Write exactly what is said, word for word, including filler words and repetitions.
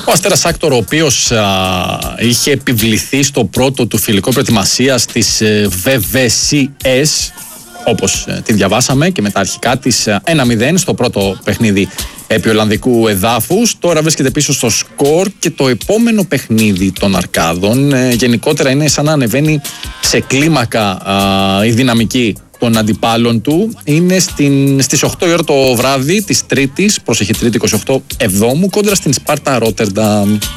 Ο Αστέρας Άκτορ, ο οποίος α, είχε επιβληθεί στο πρώτο του φιλικό προετοιμασίας της βι βι σι ες, όπως ε, τη διαβάσαμε και με τα αρχικά της ένα μηδέν στο πρώτο παιχνίδι επί Ολλανδικού εδάφους, τώρα βρίσκεται πίσω στο σκορ και το επόμενο παιχνίδι των Αρκάδων ε, γενικότερα είναι σαν να ανεβαίνει σε κλίμακα α, η δυναμική των αντιπάλων του. Είναι στην, στις οκτώ η ώρα το βράδυ της Τρίτης, προσεχή Τρίτη εικοστή όγδοη Εβδόμου, κόντρα στην Σπάρτα Ρότερνταμ.